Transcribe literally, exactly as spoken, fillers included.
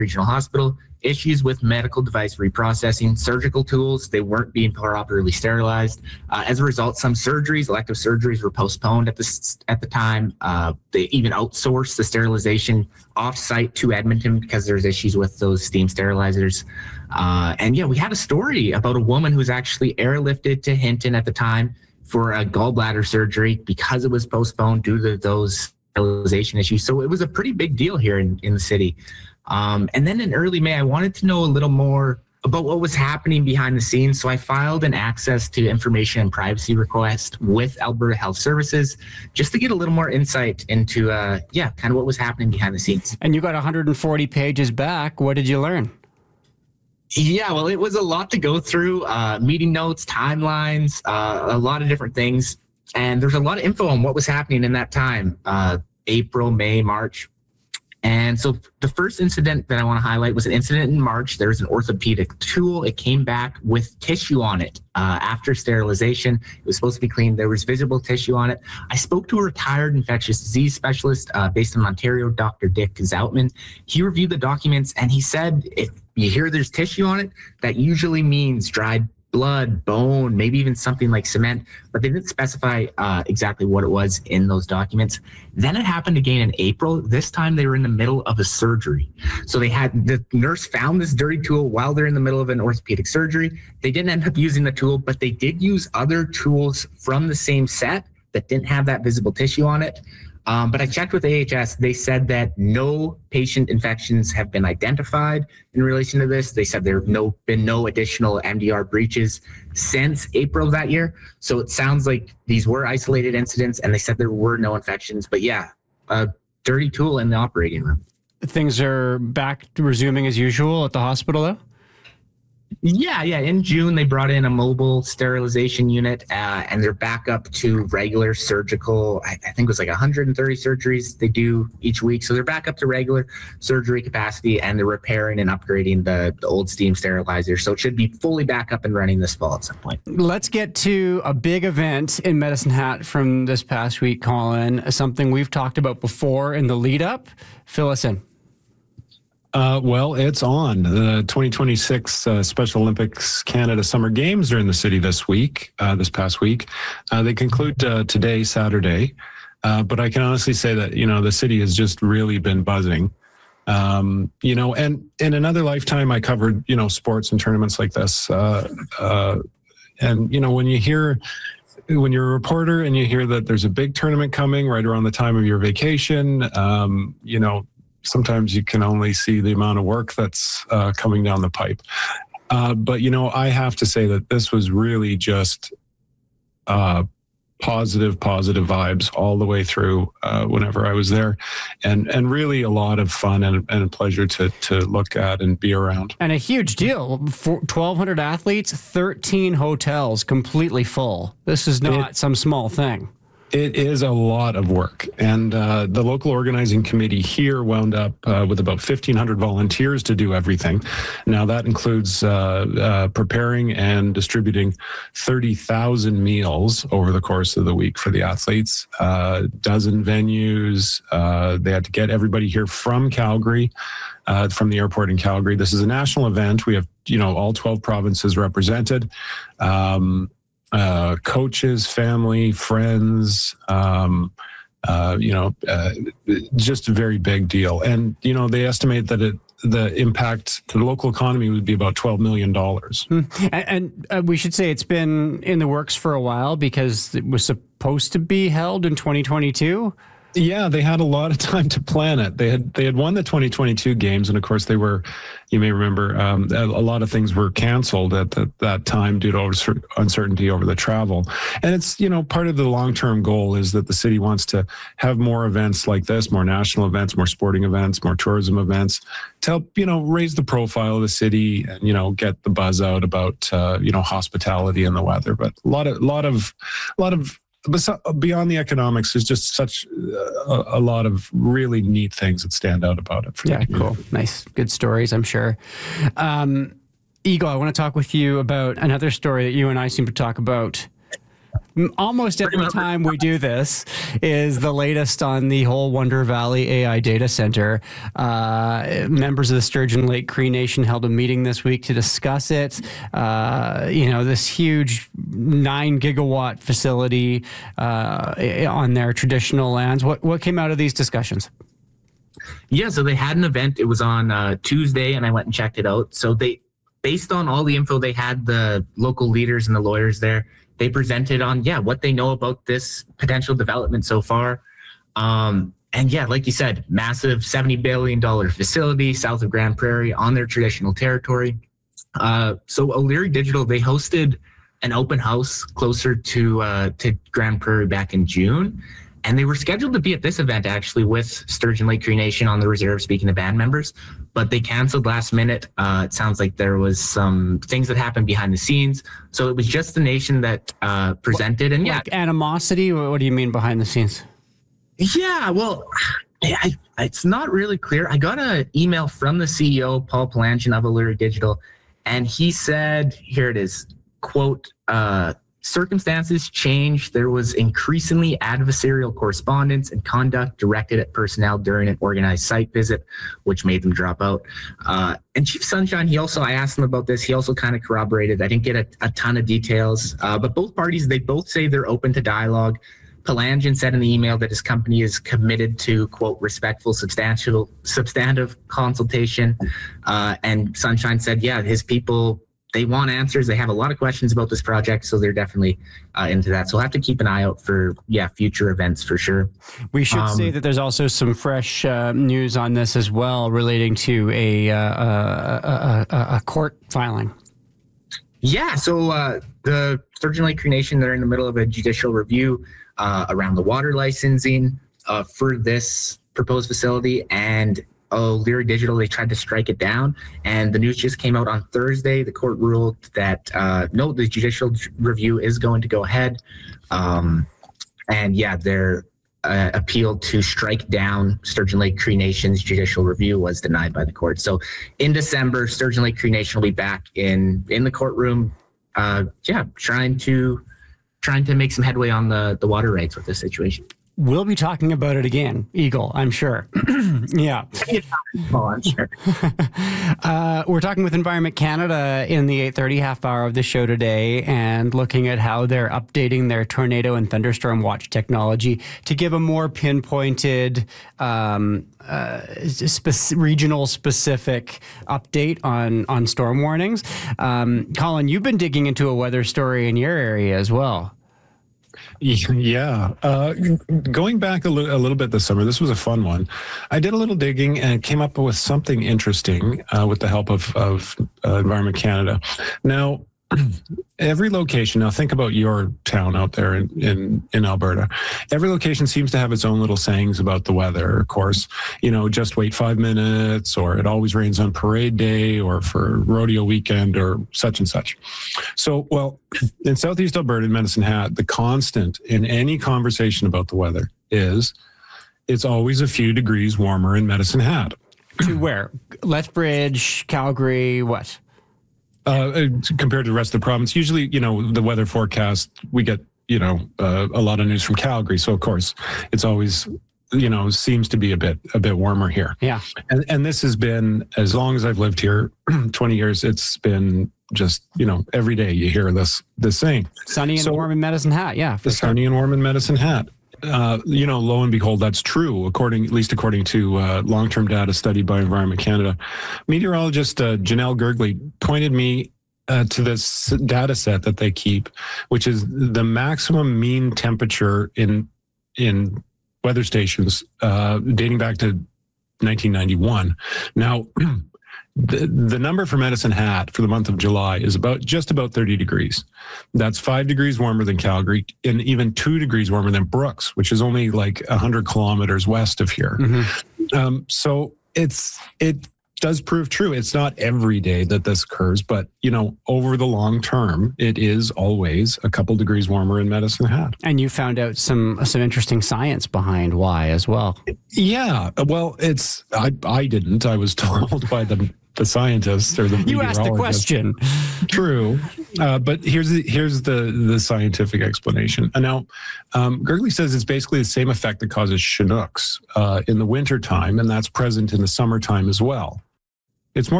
Regional Hospital, issues with medical device reprocessing, surgical tools, they weren't being properly sterilized. Uh, as a result, some surgeries, elective surgeries, were postponed at the, at the time. Uh, they even outsourced the sterilization off-site to Edmonton because there's issues with those steam sterilizers. Uh, and yeah, we had a story about a woman who was actually airlifted to Hinton at the time for a gallbladder surgery because it was postponed due to those sterilization issues. So it was a pretty big deal here in, in the city. Um, and then in early May, I wanted to know a little more about what was happening behind the scenes. So I filed an access to information and privacy request with Alberta Health Services just to get a little more insight into, uh, yeah, kind of what was happening behind the scenes. And you got one hundred forty pages back. What did you learn? Yeah, well, it was a lot to go through, uh, meeting notes, timelines, uh, a lot of different things. And there's a lot of info on what was happening in that time, uh, April, May, March. And so the first incident that I want to highlight was an incident in March. There was an orthopedic tool. It came back with tissue on it uh, after sterilization. It was supposed to be cleaned. There was visible tissue on it. I spoke to a retired infectious disease specialist uh, based in Ontario, Doctor Dick Zoutman. He reviewed the documents and he said, if you hear there's tissue on it, that usually means dried blood, bone, maybe even something like cement, but they didn't specify uh, exactly what it was in those documents. Then it happened again in April. This time they were in the middle of a surgery. So they had, the nurse found this dirty tool while they're in the middle of an orthopedic surgery. They didn't end up using the tool, but they did use other tools from the same set that didn't have that visible tissue on it. Um, but I checked with A H S. They said that no patient infections have been identified in relation to this. They said there have no been no additional M D R breaches since April of that year. So it sounds like these were isolated incidents, and they said there were no infections. But yeah, a dirty tool in the operating room. Things are back to resuming as usual at the hospital, though? Yeah, yeah. In June, they brought in a mobile sterilization unit, uh, and they're back up to regular surgical. I, I think it was like one hundred thirty surgeries they do each week. So they're back up to regular surgery capacity, and they're repairing and upgrading the, the old steam sterilizer. So it should be fully back up and running this fall at some point. Let's get to a big event in Medicine Hat from this past week, Colin. Something we've talked about before in the lead up. Fill us in. Uh, well, it's on. The twenty twenty-six uh, Special Olympics Canada Summer Games are in the city this week, uh, this past week. Uh, they conclude uh, today, Saturday. Uh, but I can honestly say that, you know, the city has just really been buzzing. Um, you know, and in another lifetime, I covered, you know, sports and tournaments like this. Uh, uh, and, you know, when you hear... when you're a reporter and you hear that there's a big tournament coming right around the time of your vacation, um, you know, sometimes you can only see the amount of work that's uh, coming down the pipe. Uh, but, you know, I have to say that this was really just uh, positive, positive vibes all the way through uh, whenever I was there. And and really a lot of fun and, and a pleasure to, to look at and be around. And a huge deal. For twelve hundred athletes, thirteen hotels completely full. This is not it, some small thing. It is a lot of work. And uh, the local organizing committee here wound up uh, with about fifteen hundred volunteers to do everything. Now that includes uh, uh, preparing and distributing thirty thousand meals over the course of the week for the athletes, uh, dozen venues. Uh, they had to get everybody here from Calgary, uh, from the airport in Calgary. This is a national event. We have, you know, all twelve provinces represented. Um, Uh, coaches, family, friends, um, uh, you know, uh, just a very big deal. And, you know, they estimate that it, the impact to the local economy would be about twelve million dollars. Hmm. And, and uh, we should say it's been in the works for a while because it was supposed to be held in twenty twenty-two. Yeah, they had a lot of time to plan it. They had they had won the twenty twenty-two games, and of course they were, you may remember, um, a, a lot of things were canceled at the, that time due to uncertainty over the travel. And it's, you know, part of the long-term goal is that the city wants to have more events like this, more national events, more sporting events, more tourism events, to help, you know, raise the profile of the city and, you know, get the buzz out about, uh, you know, hospitality and the weather. But a lot of, lot of, a lot of, But beyond the economics, there's just such a, a lot of really neat things that stand out about it. For yeah, cool. Nice. Good stories, I'm sure. Um, Eagle, I want to talk with you about another story that you and I seem to talk about Almost every time we do this is the latest on the whole Wonder Valley A I data center. Uh, members of the Sturgeon Lake Cree Nation held a meeting this week to discuss it. Uh, you know, this huge nine gigawatt facility uh, on their traditional lands. What what came out of these discussions? Yeah, so they had an event. It was on uh, Tuesday, and I went and checked it out. So they, based on all the info they had, the local leaders and the lawyers there, they presented on, yeah, what they know about this potential development so far. Um, and yeah, like you said, massive seventy billion dollars facility south of Grand Prairie on their traditional territory. Uh, so O'Leary Digital, they hosted an open house closer to uh, to Grand Prairie back in June. And they were scheduled to be at this event, actually, with Sturgeon Lake Cree Nation on the reserve, speaking to band members. But they canceled last minute. Uh, it sounds like there was some things that happened behind the scenes. So it was just the nation that uh, presented. And yeah, like animosity? What do you mean behind the scenes? Yeah, well, I, I, it's not really clear. I got an email from the C E O, Paul Palangian of O'Leary Digital, and he said, here it is, quote, uh, circumstances changed. There was increasingly adversarial correspondence and conduct directed at personnel during an organized site visit, which made them drop out. Uh, and Chief Sunshine, he also, I asked him about this. He also kind of corroborated. I didn't get a, a ton of details, uh, but both parties, they both say they're open to dialogue. Palangian said in the email that his company is committed to, quote, respectful, substantial, substantive consultation. Uh, and Sunshine said, yeah, his people, they want answers. They have a lot of questions about this project, so they're definitely uh, into that. So we'll have to keep an eye out for, yeah, future events for sure. We should um, say that there's also some fresh uh, news on this as well, relating to a uh, a, a, a court filing. Yeah, so uh, the Sturgeon Lake Cree Nation, they're in the middle of a judicial review uh, around the water licensing uh, for this proposed facility, and O'Leary Digital, they tried to strike it down, and the news just came out on Thursday. The court ruled that uh, no, the judicial review is going to go ahead, um, and yeah, their uh, appeal to strike down Sturgeon Lake Cree Nation's judicial review was denied by the court. So in December, Sturgeon Lake Cree Nation will be back in in the courtroom, uh, yeah, trying to trying to make some headway on the the water rights with this situation. We'll be talking about it again, Eagle, I'm sure. Yeah. Oh, I'm sure. uh, we're talking with Environment Canada in the eight thirty half hour of the show today, and looking at how they're updating their tornado and thunderstorm watch technology to give a more pinpointed, um, uh, spe- regional specific update on, on storm warnings. Um, Colin, you've been digging into a weather story in your area as well. Yeah. Uh, going back a, li- a little bit this summer, this was a fun one. I did a little digging and came up with something interesting uh, with the help of, of uh, Environment Canada. Now, every location, now think about your town out there in, in, in Alberta. Every location seems to have its own little sayings about the weather. Of course, you know, just wait five minutes, or it always rains on parade day, or for rodeo weekend, or such and such. So, well, in Southeast Alberta, in Medicine Hat, the constant in any conversation about the weather is it's always a few degrees warmer in Medicine Hat. To where? Lethbridge, Calgary, what? Uh, compared to the rest of the province, usually, you know, the weather forecast, we get, you know, uh, a lot of news from Calgary. So, of course, it's always, you know, seems to be a bit a bit warmer here. Yeah. And, and this has been, as long as I've lived here, twenty years, it's been just, you know, every day you hear this, this saying. Sunny and so, warm in Medicine Hat. Yeah. The sure. Sunny and warm in Medicine Hat. Uh, you know, lo and behold, that's true, according, at least according to uh, long-term data studied by Environment Canada. Meteorologist uh, Janelle Gergley pointed me uh, to this data set that they keep, which is the maximum mean temperature in in weather stations uh, dating back to nineteen ninety-one. Now, the, the number for Medicine Hat for the month of July is about just about thirty degrees. That's five degrees warmer than Calgary, and even two degrees warmer than Brooks, which is only like one hundred kilometers west of here. Mm-hmm. Um, so it's it does prove true. It's not every day that this occurs, but, you know, over the long term, it is always a couple degrees warmer in Medicine Hat. And you found out some some interesting science behind why as well. Yeah. Well, it's I I didn't. I was told by the the scientist or the You asked the question. True, uh, but here's the, here's the the scientific explanation. And now, um, Gergely says it's basically the same effect that causes Chinooks uh, in the wintertime, and that's present in the summertime as well. It's more